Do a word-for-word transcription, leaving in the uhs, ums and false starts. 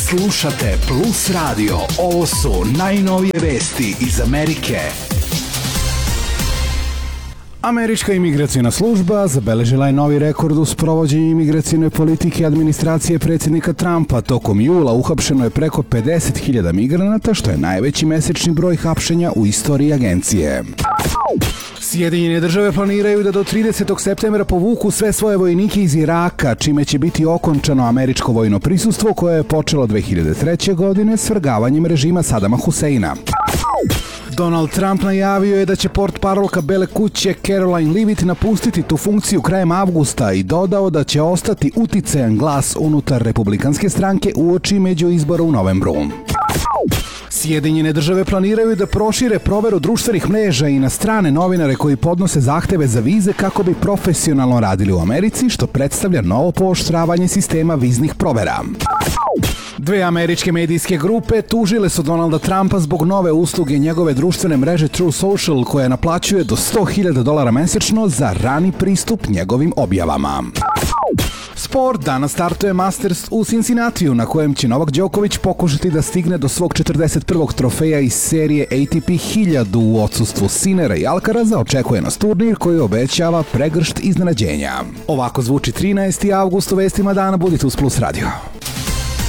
Slušate Plus Radio. Ovo su najnovije vesti iz Amerike. Američka imigracijna služba zabeležila je novi rekord u sprovođenju imigracijne politike administracije predsjednika Trumpa. Tokom jula uhapšeno je preko pedeset hiljada migranata, što je najveći mesečni broj hapšenja u istoriji agencije. Sjedinjene države planiraju da do tridesetog septembra povuku sve svoje vojnike iz Iraka, čime će biti okončano američko vojno prisustvo koje je počelo dve hiljade treće. godine svrgavanjem režima Sadama Huseina. Donald Trump najavio je da će portparolka Bele kuće Caroline Leavitt napustiti tu funkciju krajem avgusta i dodao da će ostati uticajan glas unutar republikanske stranke uoči među izbora u novembru. Sjedinjene države planiraju da prošire proveru društvenih mreža i na strane novinare koji podnose zahteve za vize kako bi profesionalno radili u Americi, što predstavlja novo pooštravanje sistema viznih provera. Dve američke medijske grupe tužile su Donalda Trumpa zbog nove usluge njegove društvene mreže True Social, koja naplaćuje do sto hiljada dolara mesečno za rani pristup njegovim objavama. Sport, danas startuje Masters u Cincinnatiju, na kojem će Novak Đoković pokušati da stigne do svog četrdeset prvog trofeja iz serije A T P hiljadu u odsustvu Sinera i Alcaraza. Očekuje nas turnir koji obećava pregršt iznenađenja. Ovako zvuči trinaesti avgust u vestima dana. Budite uz Plus Radio.